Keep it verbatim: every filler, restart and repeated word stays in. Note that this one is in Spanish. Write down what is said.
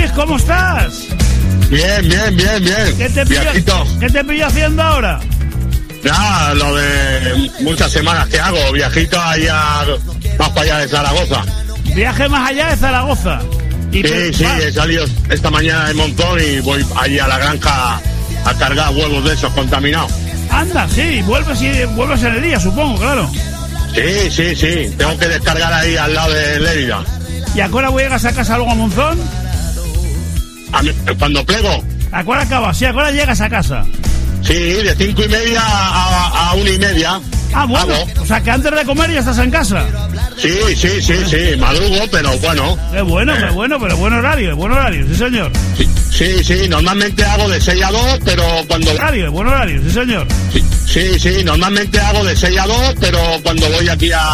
Luis, ¿cómo estás? Bien, bien, bien, bien. ¿Qué te pillo, ¿qué te pillo haciendo ahora? Ya, lo de muchas semanas que hago, viajito allá, más para allá de Zaragoza. Viaje más allá de Zaragoza. Y sí, sí, va. He salido esta mañana de Montón y voy allí a la granja a cargar huevos de esos contaminados. Anda, sí, vuelves y vuelves en el día, supongo, claro. Sí, sí, sí, tengo que descargar ahí al lado de Lérida. ¿Y a qué hora llegas a casa luego a Monzón? A mi, cuando plego. ¿A qué hora acabas? Sí, ¿a qué hora llegas a casa? Sí, de cinco y media a, a una y media. Ah, bueno, hago. O sea que antes de comer ya estás en casa. Sí, sí, sí, sí, madrugo, pero bueno. Qué bueno, qué bueno, pero buen horario, buen horario, sí señor. Sí, sí, sí, normalmente hago de seis a dos, pero cuando... Horario, buen horario, sí señor. Sí, sí, sí, normalmente hago de seis a dos, pero cuando voy aquí a...